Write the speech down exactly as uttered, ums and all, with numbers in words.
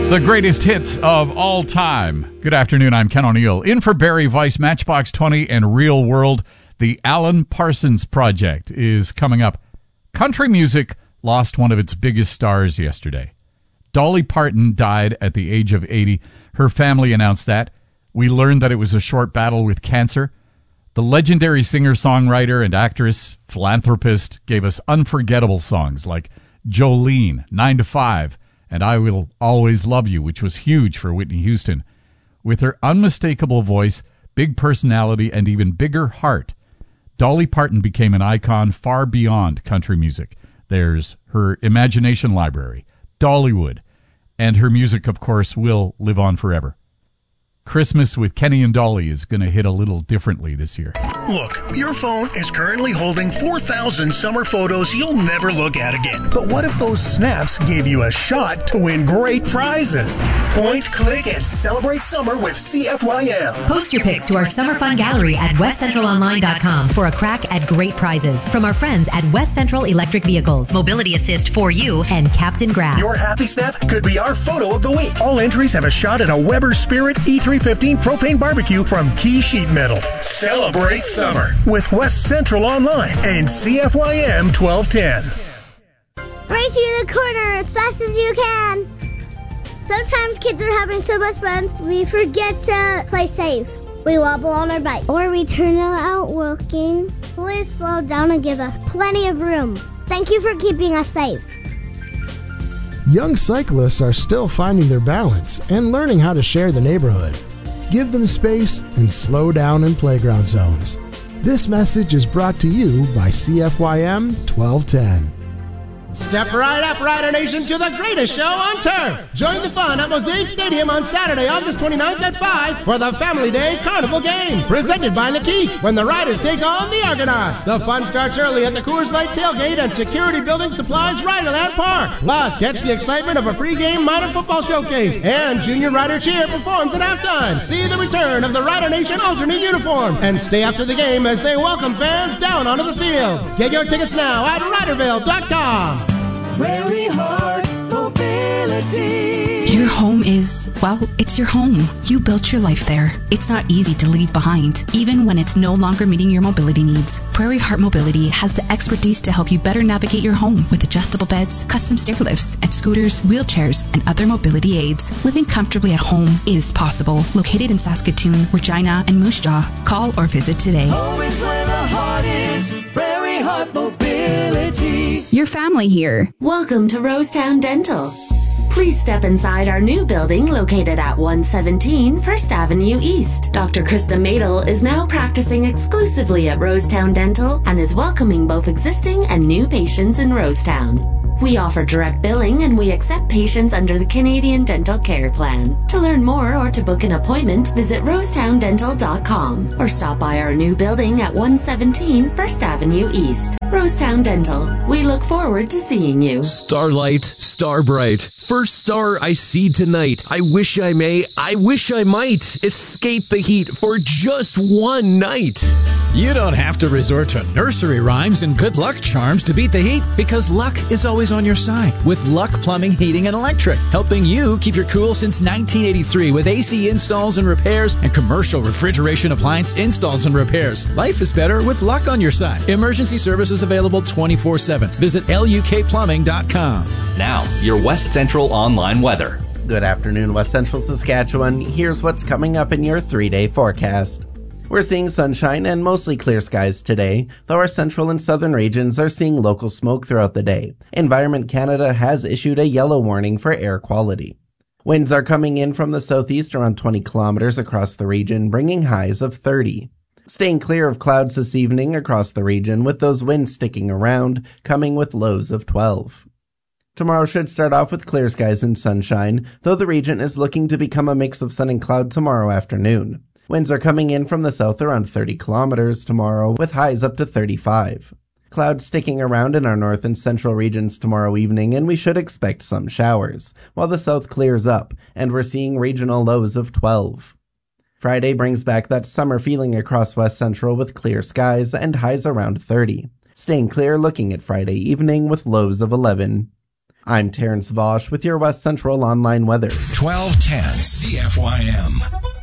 The greatest hits of all time. Good afternoon, I'm Ken O'Neill. In for Barry Weiss, Matchbox twenty, and Real World. The Alan Parsons Project is coming up. Country music lost one of its biggest stars yesterday. Dolly Parton died at the age of eighty. Her family announced that. We learned that it was a short battle with cancer. The legendary singer-songwriter and actress, philanthropist, gave us unforgettable songs like Jolene, nine to five, and I Will Always Love You, which was huge for Whitney Houston. With her unmistakable voice, big personality, and even bigger heart, Dolly Parton became an icon far beyond country music. There's her imagination library, Dollywood, and her music, of course, will live on forever. Christmas with Kenny and Dolly is going to hit a little differently this year. Look, your phone is currently holding four thousand summer photos you'll never look at again. But what if those snaps gave you a shot to win great prizes? Point, click, and celebrate summer with C F Y M. Post your pics to our Summer Fun Gallery at west central online dot com for a crack at great prizes from our friends at West Central Electric Vehicles, Mobility Assist for You, and Captain Grass. Your happy snap could be our photo of the week. All entries have a shot at a Weber Spirit E three fifteen propane barbecue from Key Sheet Metal. Celebrate summer with West Central Online and C F Y M twelve ten. Race to the corner as fast as you can. Sometimes kids are having so much fun, we forget to play safe. We wobble on our bike, or we turn out walking. Please slow down and give us plenty of room. Thank you for keeping us safe. Young cyclists are still finding their balance and learning how to share the neighborhood. Give them space and slow down in playground zones. This message is brought to you by C F Y M twelve ten. Step right up, Rider Nation, to the greatest show on turf. Join the fun at Mosaic Stadium on Saturday, August twenty-ninth at five for the Family Day Carnival Game, presented by Lakeith, when the Riders take on the Argonauts. The fun starts early at the Coors Light Tailgate and Security Building Supplies Riderland Park. Plus, catch the excitement of a pregame minor football showcase, and Junior Rider Cheer performs at halftime. See the return of the Rider Nation alternate uniform, and stay after the game as they welcome fans down onto the field. Get your tickets now at riderville dot com. Prairie Heart Mobility. Your home is, well, it's your home. You built your life there. It's not easy to leave behind, even when it's no longer meeting your mobility needs. Prairie Heart Mobility has the expertise to help you better navigate your home with adjustable beds, custom stair lifts, and scooters, wheelchairs, and other mobility aids. Living comfortably at home is possible. Located in Saskatoon, Regina, and Moose Jaw. Call or visit today. Home is where the heart is. Prairie Heart Mobility. Your family here. Welcome to Rosetown Dental. Please step inside our new building located at one seventeen First Avenue East. Doctor Krista Madel is now practicing exclusively at Rosetown Dental and is welcoming both existing and new patients in Rosetown. We offer direct billing and we accept patients under the Canadian Dental Care Plan. To learn more or to book an appointment, visit rosetown dental dot com or stop by our new building at one seventeen First Avenue East. Rosetown Dental. We look forward to seeing you. Starlight, Starbright, first star I see tonight. I wish I may, I wish I might escape the heat for just one night. You don't have to resort to nursery rhymes and good luck charms to beat the heat, because luck is always on your side with Luck Plumbing, Heating, and Electric, helping you keep your cool since nineteen eighty-three with A C installs and repairs and commercial refrigeration appliance installs and repairs. Life is better with Luck on your side. Emergency services available twenty-four seven. Visit L U K plumbing dot com. Now, your West Central online weather. Good afternoon, West Central Saskatchewan. Here's what's coming up in your three-day forecast. We're seeing sunshine and mostly clear skies today, though our central and southern regions are seeing local smoke throughout the day. Environment Canada has issued a yellow warning for air quality. Winds are coming in from the southeast around twenty kilometers across the region, bringing highs of thirty. Staying clear of clouds this evening across the region, with those winds sticking around, coming with lows of twelve. Tomorrow should start off with clear skies and sunshine, though the region is looking to become a mix of sun and cloud tomorrow afternoon. Winds are coming in from the south around thirty kilometers tomorrow, with highs up to thirty-five. Clouds sticking around in our north and central regions tomorrow evening, and we should expect some showers, while the south clears up, and we're seeing regional lows of twelve. Friday brings back that summer feeling across West Central with clear skies and highs around thirty. Staying clear looking at Friday evening with lows of eleven. I'm Terrence Vosch with your West Central Online weather. twelve ten C F Y M.